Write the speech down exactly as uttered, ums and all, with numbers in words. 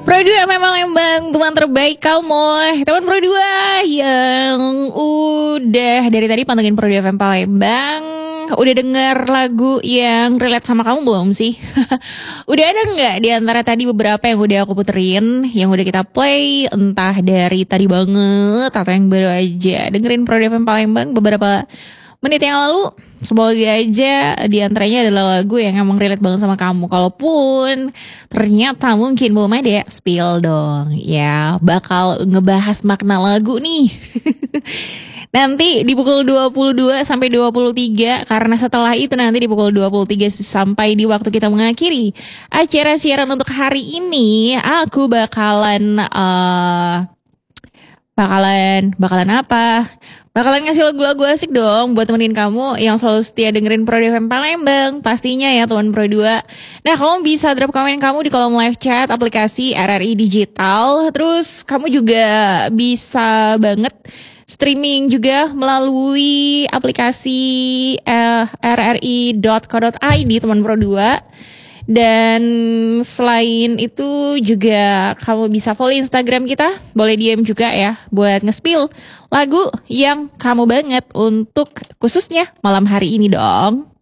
Pro dua memang Lembang, teman terbaik kamu. Teman Pro dua yang udah dari tadi pantengin Pro dua F M Palembang, udah denger lagu yang relate sama kamu belum sih? Udah ada nggak di antara tadi beberapa yang udah aku puterin, yang udah kita play, entah dari tadi banget atau yang baru aja dengerin Pro dua F M Palembang beberapa menit yang lalu. Semoga aja di antaranya adalah lagu yang emang relate banget sama kamu. Kalaupun ternyata mungkin belum ada, spill dong ya. Bakal ngebahas makna lagu nih. Nanti di pukul dua puluh dua sampai dua puluh tiga. Karena setelah itu nanti di pukul dua puluh tiga sampai di waktu kita mengakhiri acara siaran untuk hari ini, aku bakalan uh, Bakalan Bakalan apa? Bakalan ngasih lagu-lagu asik dong buat temenin kamu yang selalu setia dengerin Pro dua F M Palembang. Pastinya ya teman Pro dua. Nah, kamu bisa drop komen kamu di kolom live chat aplikasi R R I Digital. Terus kamu juga bisa banget streaming juga melalui aplikasi eh, r r i dot co dot i d teman Pro dua. Dan selain itu juga kamu bisa follow Instagram kita. Boleh D M juga ya buat nge-spill lagu yang kamu banget untuk khususnya malam hari ini dong.